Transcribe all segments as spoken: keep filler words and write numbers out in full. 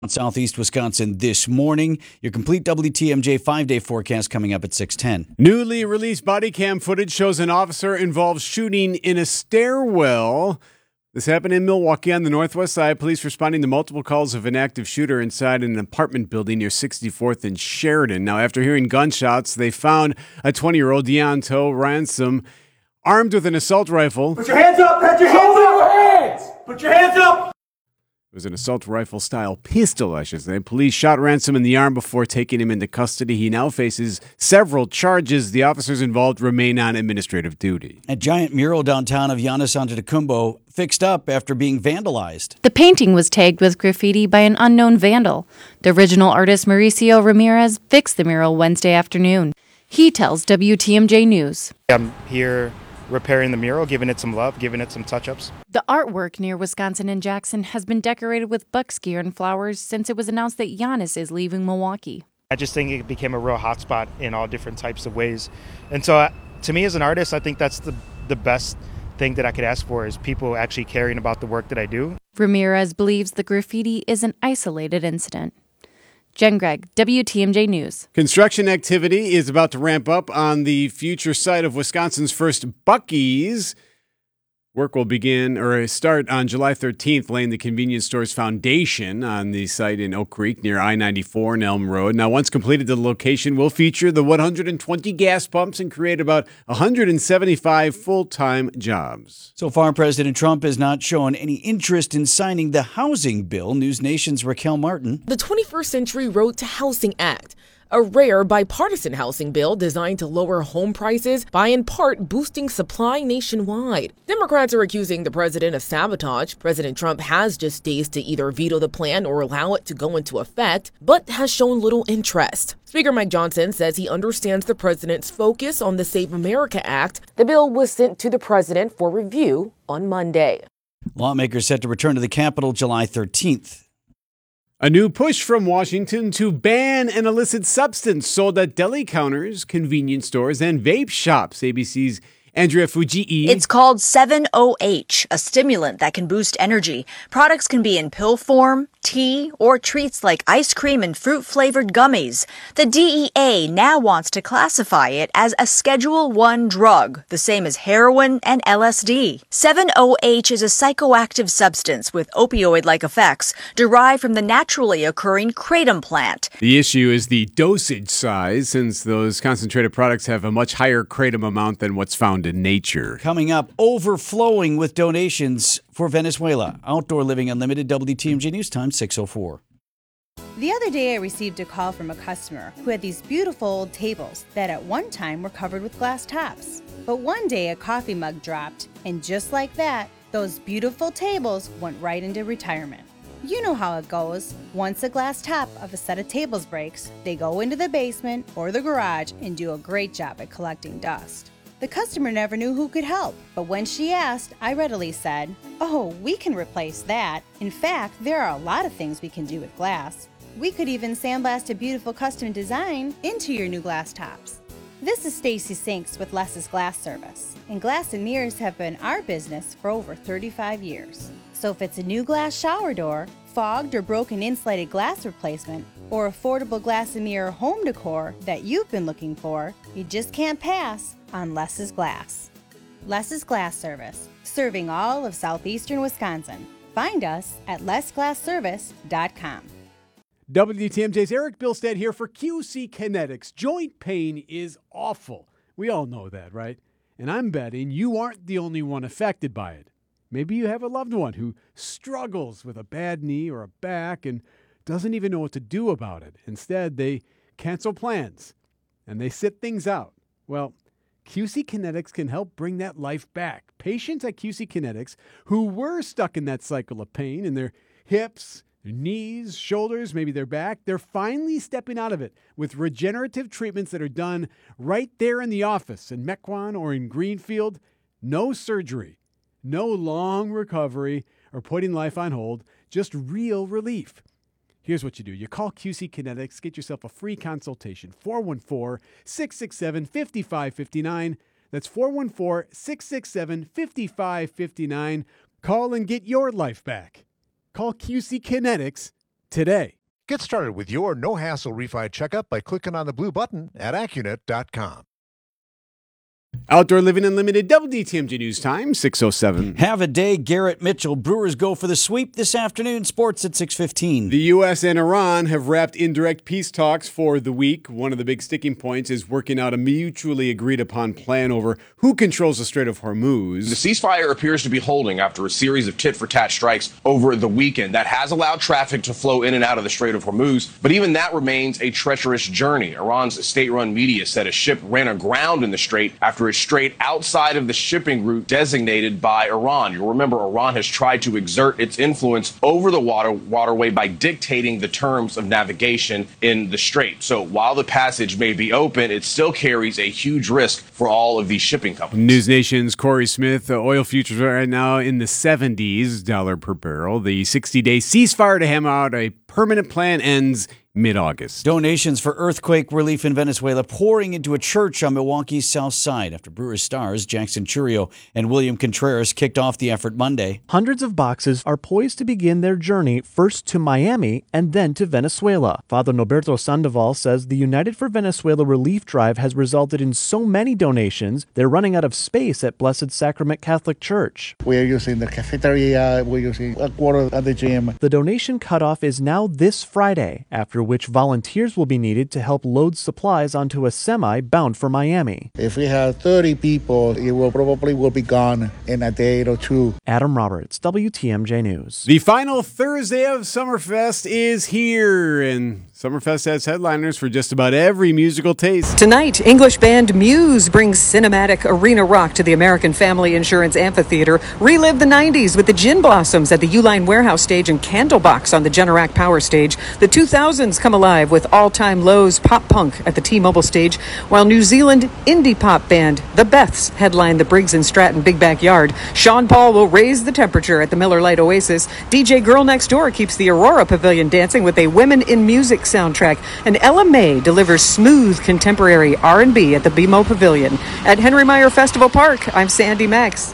Southeast Wisconsin this morning. Your complete W T M J five-day forecast coming up at six ten. Newly released body cam footage shows an officer involved shooting in a stairwell. This happened in Milwaukee on the northwest side. Police responding to multiple calls of an active shooter inside an apartment building near sixty-fourth and Sheridan. Now, after hearing gunshots, they found a twenty-year-old Deonto Ransom armed with an assault rifle. Put your hands up! Put your hands up! Put your hands up! It was an assault rifle-style pistol, I should say. Police shot Ransom in the arm before taking him into custody. He now faces several charges. The officers involved remain on administrative duty. A giant mural downtown of Giannis Antetokounmpo fixed up after being vandalized. The painting was tagged with graffiti by an unknown vandal. The original artist Mauricio Ramirez fixed the mural Wednesday afternoon. He tells W T M J News. I'm here repairing the mural, giving it some love, giving it some touch-ups. The artwork near Wisconsin and Jackson has been decorated with bucks gear and flowers since it was announced that Giannis is leaving Milwaukee. I just think it became a real hotspot in all different types of ways. And so uh, to me as an artist, I think that's the, the best thing that I could ask for is people actually caring about the work that I do. Ramirez believes the graffiti is an isolated incident. Jen Gregg, W T M J News. Construction activity is about to ramp up on the future site of Wisconsin's first Buc-ee's. Work will begin or start on July thirteenth, laying the convenience store's foundation on the site in Oak Creek near I ninety-four and Elm Road. Now, once completed, the location will feature the one hundred twenty gas pumps and create about one hundred seventy-five full-time jobs. So far, President Trump has not shown any interest in signing the housing bill. News Nation's Raquel Martin. The twenty-first Century Road to Housing Act, a rare bipartisan housing bill designed to lower home prices by in part boosting supply nationwide. Democrats are accusing the president of sabotage. President Trump has just days to either veto the plan or allow it to go into effect, but has shown little interest. Speaker Mike Johnson says he understands the president's focus on the Save America Act. The bill was sent to the president for review on Monday. Lawmakers set to return to the Capitol July thirteenth. A new push from Washington to ban an illicit substance sold at deli counters, convenience stores, and vape shops. A B C's Andrea Fujii. It's called seven O H, a stimulant that can boost energy. Products can be in pill form, tea, or treats like ice cream and fruit-flavored gummies. The D E A now wants to classify it as a Schedule one drug, the same as heroin and L S D. seven O H is a psychoactive substance with opioid-like effects derived from the naturally occurring kratom plant. The issue is the dosage size, since those concentrated products have a much higher kratom amount than what's found in nature. Coming up, overflowing with donations for Venezuela. Outdoor Living Unlimited, W T M J News Time, six oh four. The other day I received a call from a customer who had these beautiful old tables that at one time were covered with glass tops. But one day a coffee mug dropped, and just like that, those beautiful tables went right into retirement. You know how it goes. Once a glass top of a set of tables breaks, they go into the basement or the garage and do a great job at collecting dust. The customer never knew who could help, but when she asked, I readily said, "Oh, we can replace that. In fact, there are a lot of things we can do with glass. We could even sandblast a beautiful custom design into your new glass tops." This is Stacy Sinks with Less's Glass Service, and glass and mirrors have been our business for over thirty-five years. So if it's a new glass shower door, fogged or broken insulated glass replacement, or affordable glass and mirror home decor that you've been looking for, you just can't pass on Less's Glass. Less's Glass Service, serving all of southeastern Wisconsin. Find us at less glass service dot com. W T M J's Eric Bilstead here for Q C Kinetics. Joint pain is awful. We all know that, right? And I'm betting you aren't the only one affected by it. Maybe you have a loved one who struggles with a bad knee or a back and doesn't even know what to do about it. Instead, they cancel plans and they sit things out. Well, Q C Kinetics can help bring that life back. Patients at Q C Kinetics who were stuck in that cycle of pain in their hips, their knees, shoulders, maybe their back, they're finally stepping out of it with regenerative treatments that are done right there in the office in Mequon or in Greenfield. No surgery, no long recovery or putting life on hold, just real relief. Here's what you do. You call Q C Kinetics, get yourself a free consultation, four one four, six six seven, five five five nine. That's four one four, six six seven, five five five nine. Call and get your life back. Call Q C Kinetics today. Get started with your no-hassle refi checkup by clicking on the blue button at Accunet dot com. Outdoor Living Unlimited, W D T M J News Time, six oh seven. Have a day, Garrett Mitchell. Brewers go for the sweep this afternoon. Sports at six fifteen. The U S and Iran have wrapped indirect peace talks for the week. One of the big sticking points is working out a mutually agreed-upon plan over who controls the Strait of Hormuz. The ceasefire appears to be holding after a series of tit-for-tat strikes over the weekend. That has allowed traffic to flow in and out of the Strait of Hormuz, but even that remains a treacherous journey. Iran's state-run media said a ship ran aground in the strait after it strayed outside of the shipping route designated by Iran. You'll remember Iran has tried to exert its influence over the water waterway by dictating the terms of navigation in the strait. So while the passage may be open, it still carries a huge risk for all of these shipping companies. News Nation's Corey Smith, uh, oil futures are right now in the seventies dollar per barrel. The sixty-day ceasefire to hammer out a permanent plan ends mid-August. Donations for earthquake relief in Venezuela pouring into a church on Milwaukee's south side after Brewers stars Jackson Churio and William Contreras kicked off the effort Monday. Hundreds of boxes are poised to begin their journey first to Miami and then to Venezuela. Father Norberto Sandoval says the United for Venezuela relief drive has resulted in so many donations, they're running out of space at Blessed Sacrament Catholic Church. We're using the cafeteria, we're using a quarter at the gym. The donation cutoff is now this Friday, after which volunteers will be needed to help load supplies onto a semi bound for Miami. If we have thirty people, it will probably will be gone in a day or two. Adam Roberts, W T M J News. The final Thursday of Summerfest is here, and Summerfest has headliners for just about every musical taste. Tonight, English band Muse brings cinematic arena rock to the American Family Insurance Amphitheater. Relive the nineties with the Gin Blossoms at the Uline Warehouse stage and Candlebox on the Generac Power stage. The two thousands come alive with all-time lows pop punk at the T-Mobile stage, while New Zealand indie pop band The Beths headline the Briggs and Stratton Big Backyard. Sean Paul will raise the temperature at the Miller Lite Oasis. D J Girl Next Door keeps the Aurora Pavilion dancing with a Women in Music soundtrack. And Ella May delivers smooth contemporary R and B at the B M O Pavilion. At Henry Meyer Festival Park, I'm Sandy Max.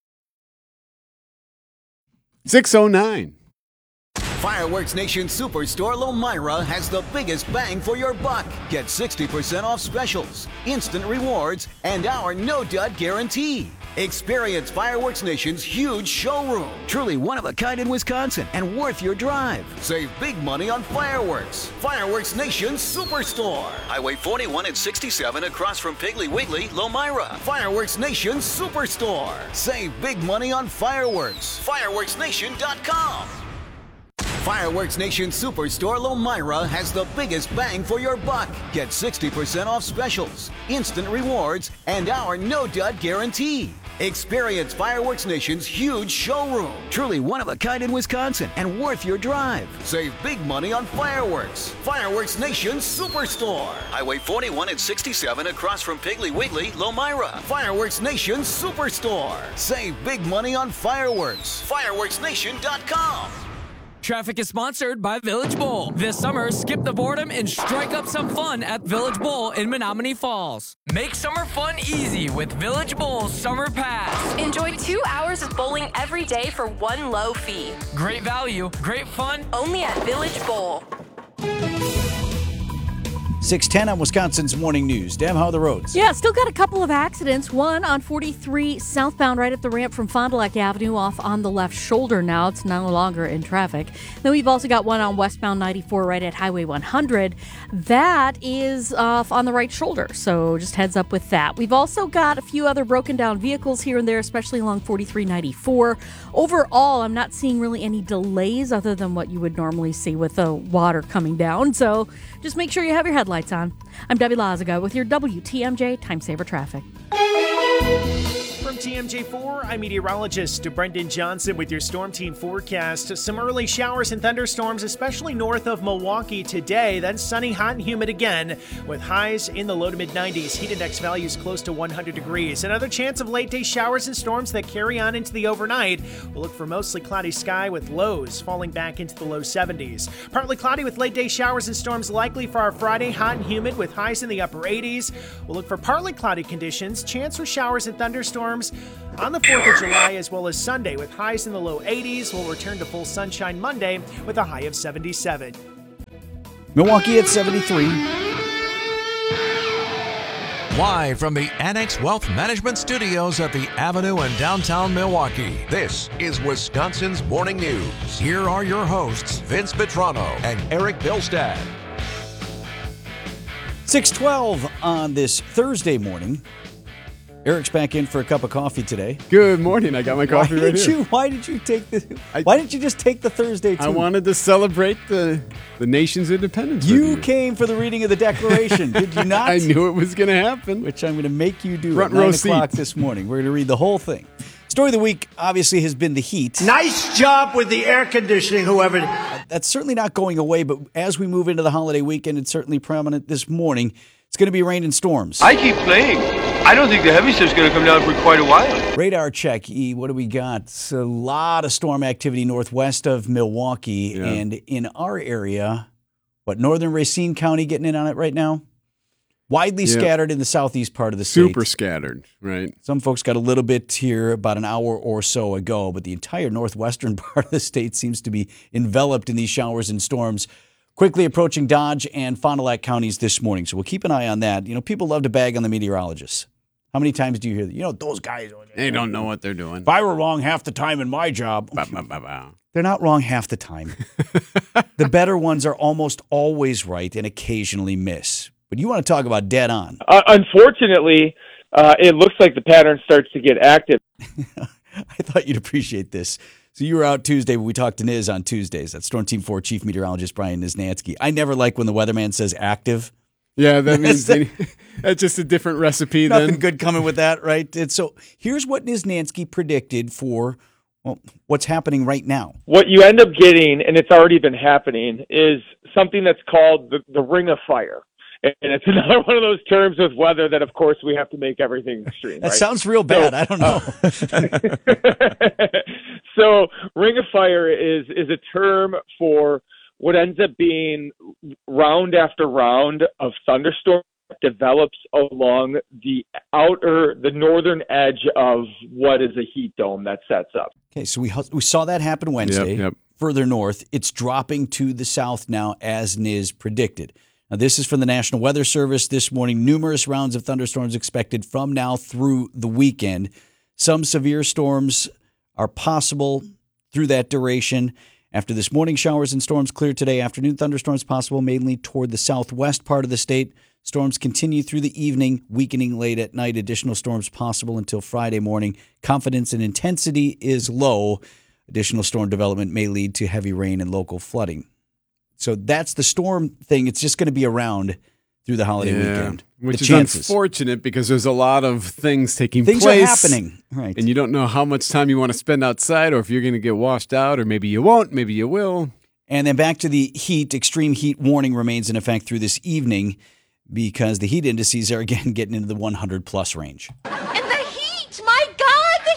six oh nine. Fireworks Nation Superstore Lomira has the biggest bang for your buck. Get sixty percent off specials, instant rewards, and our no-dud guarantee. Experience Fireworks Nation's huge showroom. Truly one of a kind in Wisconsin and worth your drive. Save big money on fireworks. Fireworks Nation Superstore. Highway forty-one and sixty-seven across from Piggly Wiggly, Lomira. Fireworks Nation Superstore. Save big money on fireworks. fireworks nation dot com. Fireworks Nation Superstore Lomira has the biggest bang for your buck. Get sixty percent off specials, instant rewards, and our no-dud guarantee. Experience Fireworks Nation's huge showroom. Truly one of a kind in Wisconsin and worth your drive. Save big money on fireworks. Fireworks Nation Superstore. Highway forty-one and sixty-seven across from Piggly Wiggly, Lomira. Fireworks Nation Superstore. Save big money on fireworks. fireworks nation dot com. Traffic is sponsored by Village Bowl. This summer, skip the boredom and strike up some fun at Village Bowl in Menominee Falls. Make summer fun easy with Village Bowl's Summer Pass. Enjoy two hours of bowling every day for one low fee. Great value, great fun. Only at Village Bowl. six ten on Wisconsin's Morning News. Deb, how are the roads? Yeah, still got a couple of accidents. One on forty-three southbound right at the ramp from Fond du Lac Avenue off on the left shoulder now. It's no longer in traffic. Then we've also got one on westbound ninety-four right at Highway one hundred. That is off on the right shoulder, so just heads up with that. We've also got a few other broken down vehicles here and there, especially along forty-three ninety-four. Overall, I'm not seeing really any delays other than what you would normally see with the water coming down, so just make sure you have your headlights on. I'm Debbie Lazaga with your W T M J Time Saver Traffic. From T M J four, I'm meteorologist Brendan Johnson with your Storm Team forecast. Some early showers and thunderstorms, especially north of Milwaukee today. Then sunny, hot, and humid again with highs in the low to mid nineties. Heat index values close to one hundred degrees. Another chance of late day showers and storms that carry on into the overnight. We'll look for mostly cloudy sky with lows falling back into the low seventies. Partly cloudy with late day showers and storms likely for our Friday. Hot and humid with highs in the upper eighties. We'll look for partly cloudy conditions. Chance for showers and thunderstorms on the fourth of July as well as Sunday with highs in the low eighties. We'll return to full sunshine Monday with a high of seventy-seven. Milwaukee at seventy-three. Live from the Annex Wealth Management Studios at the Avenue in downtown Milwaukee, this is Wisconsin's Morning News. Here are your hosts, Vince Vitrano and Eric Bilstad. six twelve on this Thursday morning. Eric's back in for a cup of coffee today. Good morning. I got my coffee why right did here. You, why did you take the? Why didn't you just take the Thursday too? I wanted to celebrate the the nation's independence. You came for the reading of the Declaration, did you not? I knew it was going to happen. Which I'm going to make you do Front at nine row o'clock seat. this morning. We're going to read the whole thing. Story of the week obviously has been the heat. Nice job with the air conditioning, whoever. That's certainly not going away, but as we move into the holiday weekend, it's certainly prominent this morning. It's going to be rain and storms. I keep playing. I don't think the heavy stuff's going to come down for quite a while. Radar check, E. What do we got? It's a lot of storm activity northwest of Milwaukee. Yeah. And in our area, what, northern Racine County getting in on it right now? Widely Yeah. scattered in the southeast part of the state. Super scattered, right? Some folks got a little bit here about an hour or so ago, but the entire northwestern part of the state seems to be enveloped in these showers and storms. Quickly approaching Dodge and Fond du Lac counties this morning. So we'll keep an eye on that. You know, people love to bag on the meteorologists. How many times do you hear that? You know, those guys. They don't know what they're doing. If I were wrong half the time in my job. Bah, bah, bah, bah. They're not wrong half the time. The better ones are almost always right and occasionally miss. But you want to talk about dead on. Uh, unfortunately, uh, it looks like the pattern starts to get active. I thought you'd appreciate this. So you were out Tuesday, but we talked to Niz on Tuesdays. That's Storm Team four Chief Meteorologist Brian Niznansky. I never like when the weatherman says active. Yeah, that means they, that's just a different recipe Nothing then. good coming with that, right? And so here's what Niznansky predicted for well, what's happening right now. What you end up getting, and it's already been happening, is something that's called the, the ring of fire. And it's another one of those terms with weather that, of course, we have to make everything extreme. That right? sounds real bad. So, I don't know. uh, so ring of fire is is a term for what ends up being round after round of thunderstorm that develops along the outer, the northern edge of what is a heat dome that sets up. Okay, so we we saw that happen Wednesday. Yep, yep. Further north, it's dropping to the south now, as Niz predicted. Now, this is from the National Weather Service this morning. Numerous rounds of thunderstorms expected from now through the weekend. Some severe storms are possible through that duration. After this morning, showers and storms clear today. Afternoon thunderstorms possible mainly toward the southwest part of the state. Storms continue through the evening, weakening late at night. Additional storms possible until Friday morning. Confidence and intensity is low. Additional storm development may lead to heavy rain and local flooding. So that's the storm thing. It's just going to be around through the holiday Yeah, weekend. which The is chances. unfortunate because there's a lot of things taking Things place. are happening, right? And you don't know how much time you want to spend outside or if you're going to get washed out or maybe you won't, maybe you will. And then back to the heat. Extreme heat warning remains in effect through this evening because the heat indices are again getting into the one hundred plus range. And the heat! My God, the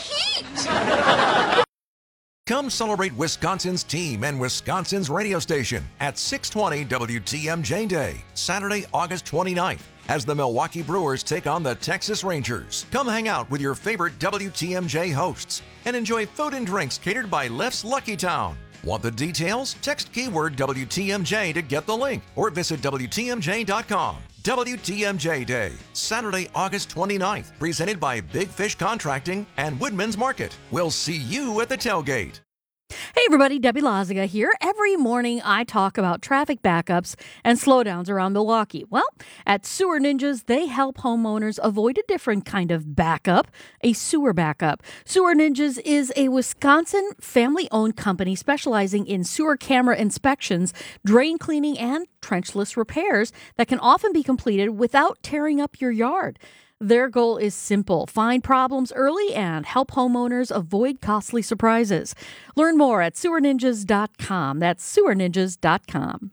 heat! Come celebrate Wisconsin's team and Wisconsin's radio station at six twenty W T M J Day, Saturday, August twenty-ninth, as the Milwaukee Brewers take on the Texas Rangers. Come hang out with your favorite W T M J hosts and enjoy food and drinks catered by Lift's Lucky Town. Want the details? Text keyword W T M J to get the link or visit W T M J dot com. W T M J Day, Saturday, August twenty-ninth, presented by Big Fish Contracting and Woodman's Market. We'll see you at the tailgate. Hey everybody, Debbie Loziga here. Every morning I talk about traffic backups and slowdowns around Milwaukee. Well, at Sewer Ninjas, they help homeowners avoid a different kind of backup, a sewer backup. Sewer Ninjas is a Wisconsin family-owned company specializing in sewer camera inspections, drain cleaning, and trenchless repairs that can often be completed without tearing up your yard. Their goal is simple: find problems early and help homeowners avoid costly surprises. Learn more at sewer ninjas dot com. That's sewer ninjas dot com.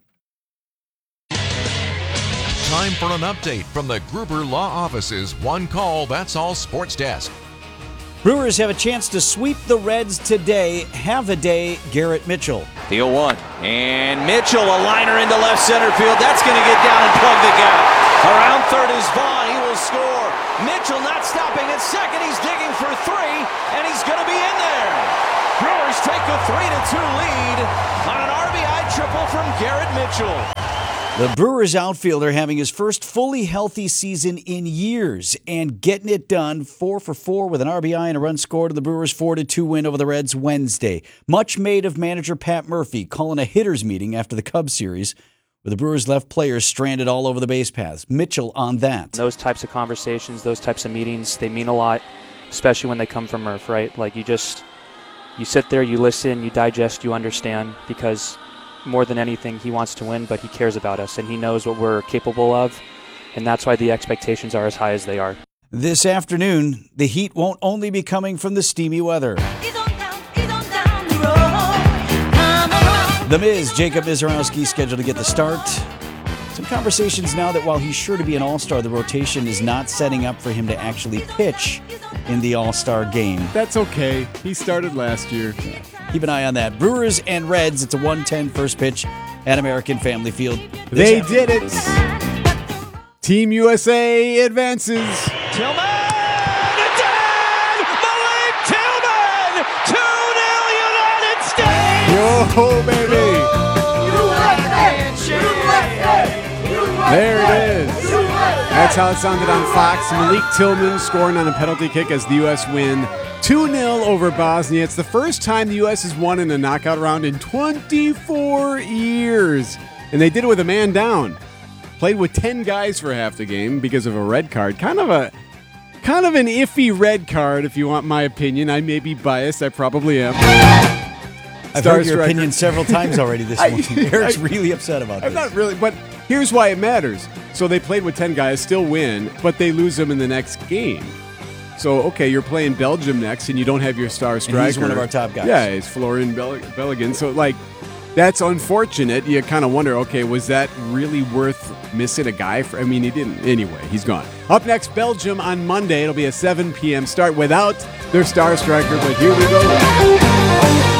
Time for an update from the Gruber Law Office's One Call, That's All Sports Desk. Brewers have a chance to sweep the Reds today. Have a day, Garrett Mitchell. The oh one. And Mitchell, a liner into left center field. That's going to get down and plug the gap. Around third is Vaughn. He will score. Mitchell not stopping at second. He's digging for three, and he's going to be in there. Brewers take a three to two lead on an R B I triple from Garrett Mitchell. The Brewers outfielder having his first fully healthy season in years and getting it done, four for four with an R B I and a run scored in the Brewers' four to two win over the Reds Wednesday. Much made of manager Pat Murphy calling a hitters meeting after the Cubs series, where the Brewers left players stranded all over the base paths. Mitchell on that. Those types of conversations, those types of meetings, they mean a lot, especially when they come from Murph, right? Like you just, you sit there, you listen, you digest, you understand, because more than anything, he wants to win, but he cares about us, and he knows what we're capable of, and that's why the expectations are as high as they are. This afternoon, the heat won't only be coming from the steamy weather. The Miz, Jacob Mizorowski, scheduled to get the start. Some conversations now that while he's sure to be an all-star, the rotation is not setting up for him to actually pitch in the all-star game. That's okay. He started last year. Keep an eye on that. Brewers and Reds, it's a one ten first pitch at American Family Field. They did it. Team U S A advances. Tillman! It did! Malik Tillman! two nil United States! Yo, baby! There it is. That's how it sounded on Fox. Malik Tillman scoring on a penalty kick as the U S win two nil over Bosnia. It's the first time the U S has won in a knockout round in twenty-four years. And they did it with a man down. Played with ten guys for half the game because of a red card. Kind of a kind of an iffy red card, if you want my opinion. I may be biased. I probably am. I've Star heard your striker. opinion several times already this morning. I, Eric's I, really upset about I'm this. not really, but here's why it matters. So they played with ten guys, still win, but they lose them in the next game. So, okay, you're playing Belgium next, and you don't have your star striker. And he's one of our top guys. Yeah, it's Florian Bel- Belligan. So, like, that's unfortunate. You kind of wonder, okay, was that really worth missing a guy? For, I mean, he didn't. Anyway, he's gone. Up next, Belgium on Monday. It'll be a seven p.m. start without their star striker, but here we go.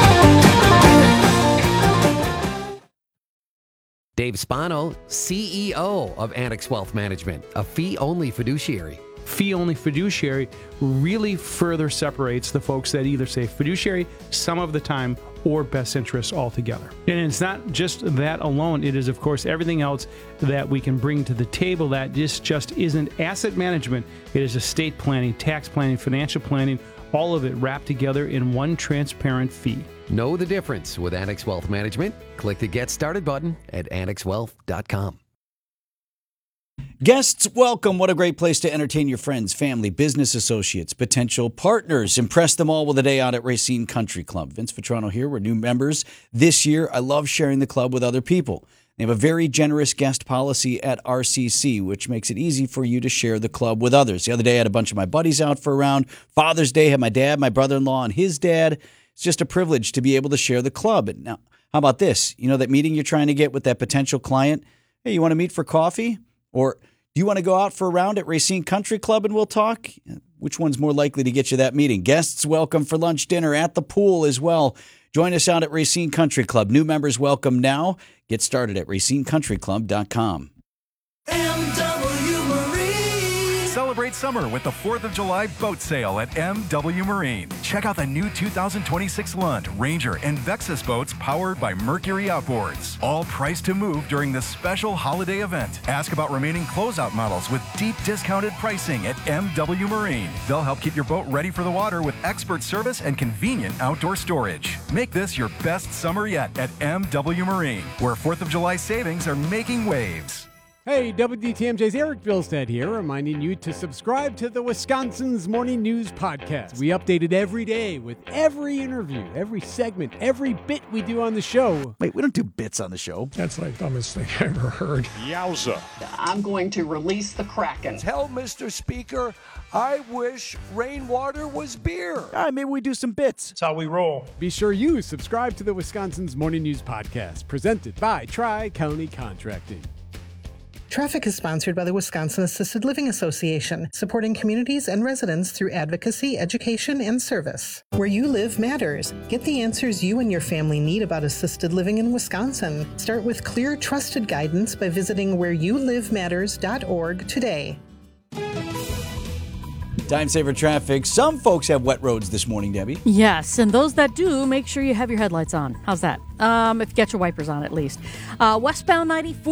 Dave Spano, C E O of Annex Wealth Management, a fee-only fiduciary. Fee-only fiduciary really further separates the folks that either say fiduciary some of the time or best interests altogether. And it's not just that alone. It is, of course, everything else that we can bring to the table that this just isn't asset management. It is estate planning, tax planning, financial planning, all of it wrapped together in one transparent fee. Know the difference with Annex Wealth Management. Click the Get Started button at annex wealth dot com. Guests, welcome. What a great place to entertain your friends, family, business associates, potential partners. Impress them all with a day out at Racine Country Club. Vince Vitrano here. We're new members this year. I love sharing the club with other people. They have a very generous guest policy at R C C, which makes it easy for you to share the club with others. The other day, I had a bunch of my buddies out for a round. Father's Day, had my dad, my brother-in-law, and his dad. It's just a privilege to be able to share the club. Now, how about this? You know that meeting you're trying to get with that potential client? Hey, you want to meet for coffee? Or do you want to go out for a round at Racine Country Club and we'll talk? Which one's more likely to get you that meeting? Guests welcome for lunch, dinner, at the pool as well. Join us out at Racine Country Club. New members welcome now. Get started at racine country club dot com. Celebrate summer with the fourth of July boat sale at M W Marine. Check out the new two thousand twenty-six Lund, Ranger, and Vexus boats powered by Mercury Outboards. All priced to move during this special holiday event. Ask about remaining closeout models with deep discounted pricing at M W Marine. They'll help keep your boat ready for the water with expert service and convenient outdoor storage. Make this your best summer yet at M W Marine, where fourth of July savings are making waves. Hey, W D T M J's Eric Bilstead here, reminding you to subscribe to the Wisconsin's Morning News Podcast. We update it every day with every interview, every segment, every bit we do on the show. Wait, we don't do bits on the show. That's like the dumbest thing I ever heard. Yowza. I'm going to release the Kraken. Tell Mister Speaker, I wish rainwater was beer. All right, maybe we do some bits. That's how we roll. Be sure you subscribe to the Wisconsin's Morning News Podcast, presented by Tri-County Contracting. Traffic is sponsored by the Wisconsin Assisted Living Association, supporting communities and residents through advocacy, education, and service. Where you live matters. Get the answers you and your family need about assisted living in Wisconsin. Start with clear, trusted guidance by visiting where you live matters dot org today. Time saver traffic. Some folks have wet roads this morning, Debbie. Yes, and those that do, make sure you have your headlights on. How's that? Um, if you get your wipers on, at least. Uh, westbound ninety-four.